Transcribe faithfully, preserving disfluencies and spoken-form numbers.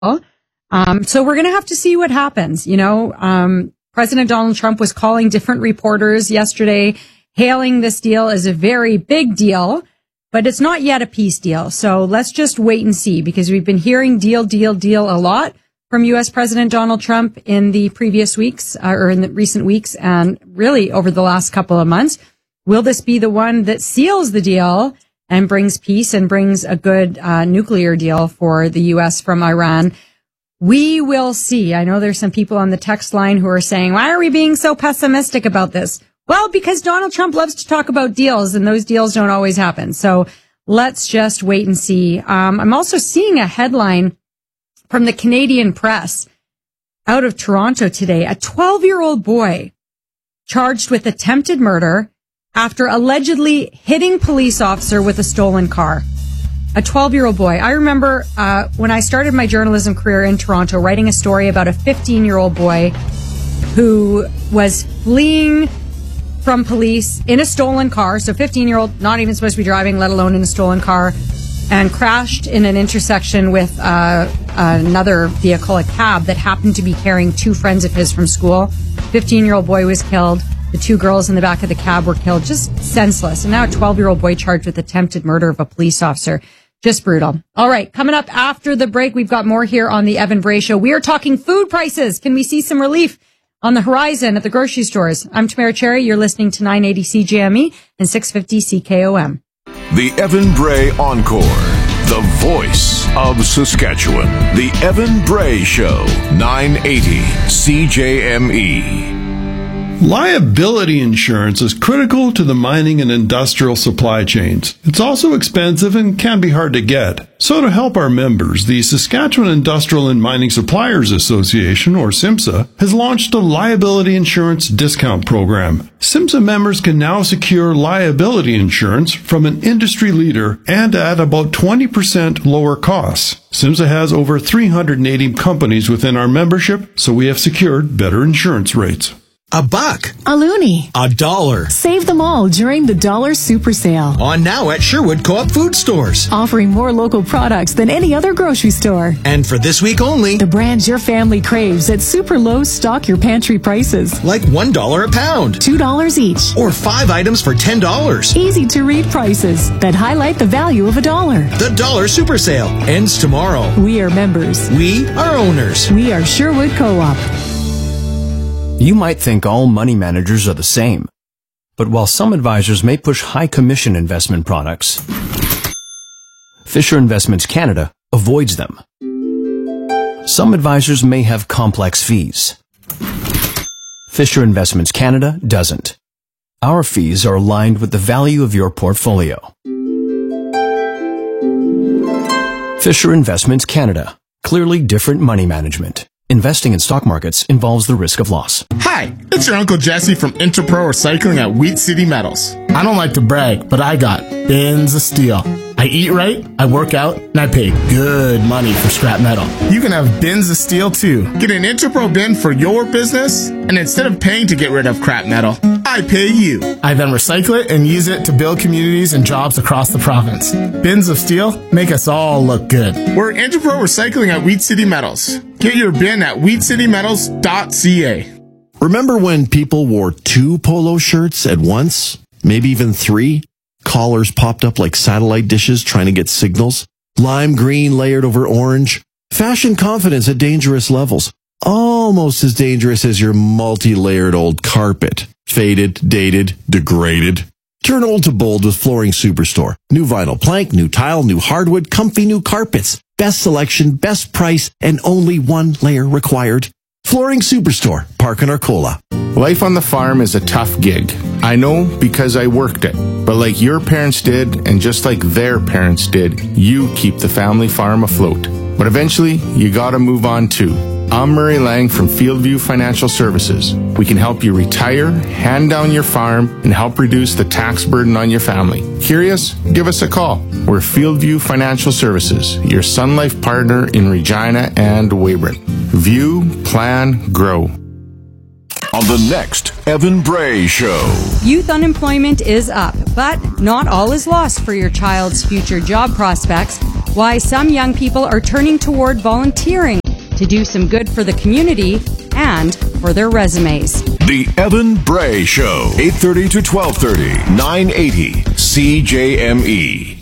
Um, so we're going to have to see what happens. You know, um, President Donald Trump was calling different reporters yesterday, hailing this deal as a very big deal, but it's not yet a peace deal. So let's just wait and see, because we've been hearing deal, deal, deal a lot from U S President Donald Trump in the previous weeks, uh, or in the recent weeks, and really over the last couple of months. Will this be the one that seals the deal and brings peace and brings a good uh, nuclear deal for the U S from Iran? We will see. I know there's some people on the text line who are saying, why are we being so pessimistic about this? Well, because Donald Trump loves to talk about deals, and those deals don't always happen. So let's just wait and see. Um, I'm also seeing a headline from the Canadian Press out of Toronto today. A twelve-year-old boy charged with attempted murder after allegedly hitting police officer with a stolen car. A twelve-year-old boy. I remember uh when I started my journalism career in Toronto, writing a story about a fifteen-year-old boy who was fleeing from police in a stolen car. So fifteen-year-old, not even supposed to be driving, let alone in a stolen car, and crashed in an intersection with uh another vehicle, a cab, that happened to be carrying two friends of his from school. fifteen-year-old boy was killed. The two girls in the back of the cab were killed. Just senseless. And now a twelve-year-old boy charged with attempted murder of a police officer. Just brutal. All right. Coming up after the break, we've got more here on the Evan Bray Show. We are talking food prices. Can we see some relief on the horizon at the grocery stores? I'm Tamara Cherry. You're listening to nine eighty C J M E and six fifty C K O M. The Evan Bray Encore. The voice of Saskatchewan. The Evan Bray Show. nine eighty C J M E. Liability insurance is critical to the mining and industrial supply chains. It's also expensive and can be hard to get. So to help our members, the Saskatchewan Industrial and Mining Suppliers Association, or SIMSA, has launched a liability insurance discount program. SIMSA members can now secure liability insurance from an industry leader and at about twenty percent lower costs. SIMSA has over three hundred eighty companies within our membership, so we have secured better insurance rates. A buck. A loonie. A dollar. Save them all during the Dollar Super Sale. On now at Sherwood Co-op Food Stores. Offering more local products than any other grocery store. And for this week only, the brands your family craves at super low stock your pantry prices. Like one dollar a pound. two dollars each. Or five items for ten dollars. Easy to read prices that highlight the value of a dollar. The Dollar Super Sale ends tomorrow. We are members. We are owners. We are Sherwood Co-op. You might think all money managers are the same, but while some advisors may push high commission investment products, Fisher Investments Canada avoids them. Some advisors may have complex fees. Fisher Investments Canada doesn't. Our fees are aligned with the value of your portfolio. Fisher Investments Canada. Clearly different money management. Investing in stock markets involves the risk of loss. Hi, it's your Uncle Jesse from Interpro Recycling at Wheat City Metals. I don't like to brag, but I got bins of steel. I eat right, I work out, and I pay good money for scrap metal. You can have bins of steel too. Get an Interpro bin for your business, and instead of paying to get rid of crap metal, I pay you. I then recycle it and use it to build communities and jobs across the province. Bins of steel make us all look good. We're Interpro Recycling at Wheat City Metals. Get your bin at wheat city metals dot c a. Remember when people wore two polo shirts at once? Maybe even three? Collars popped up like satellite dishes trying to get signals? Lime green layered over orange? Fashion confidence at dangerous levels. Almost as dangerous as your multi-layered old carpet. Faded, dated, degraded. Turn old to bold with Flooring Superstore. New vinyl plank, new tile, new hardwood, comfy new carpets. Best selection, best price, and only one layer required. Flooring Superstore, Park and Arcola. Life on the farm is a tough gig. I know because I worked it. But like your parents did, and just like their parents did, you keep the family farm afloat. But eventually, you gotta move on too. I'm Murray Lang from Fieldview Financial Services. We can help you retire, hand down your farm, and help reduce the tax burden on your family. Curious? Give us a call. We're Fieldview Financial Services, your Sun Life partner in Regina and Weyburn. View, plan, grow. on the next Evan Bray Show. Youth unemployment is up, but not all is lost for your child's future job prospects. Why some young people are turning toward volunteering to do some good for the community and for their resumes. The Evan Bray Show, eight thirty to twelve thirty, nine eighty C J M E.